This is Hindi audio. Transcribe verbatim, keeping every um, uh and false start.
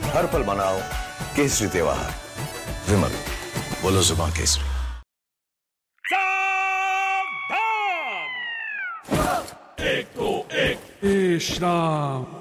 हर पल मनाओ केसरी त्योहार। विमल, बोलो जुबान केसरी। एक तो एक श्राम